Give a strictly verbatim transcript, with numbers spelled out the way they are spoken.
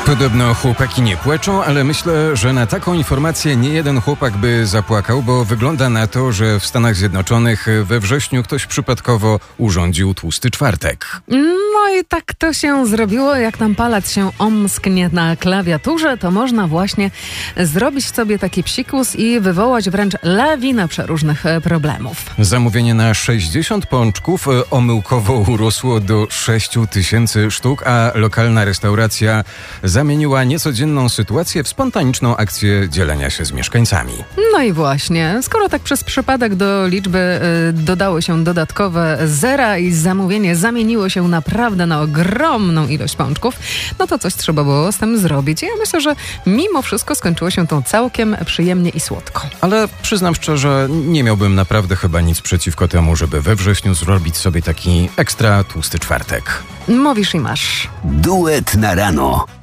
Podobno chłopaki nie płaczą, ale myślę, że na taką informację nie jeden chłopak by zapłakał, bo wygląda na to, że w Stanach Zjednoczonych we wrześniu ktoś przypadkowo urządził tłusty czwartek. No i tak to się zrobiło. Jak nam palec się omsknie na klawiaturze, to można właśnie zrobić sobie taki psikus i wywołać wręcz lawinę przeróżnych problemów. Zamówienie na sześćdziesiąt pączków omyłkowo urosło do sześciu tysięcy sztuk, a lokalna restauracja zamieniła niecodzienną sytuację w spontaniczną akcję dzielenia się z mieszkańcami. No i właśnie, skoro tak przez przypadek do liczby y, dodało się dodatkowe zera i zamówienie zamieniło się naprawdę na ogromną ilość pączków, no to coś trzeba było z tym zrobić. Ja myślę, że mimo wszystko skończyło się to całkiem przyjemnie i słodko. Ale przyznam szczerze, nie miałbym naprawdę chyba nic przeciwko temu, żeby we wrześniu zrobić sobie taki ekstra tłusty czwartek. Mówisz i masz. Duet na rano.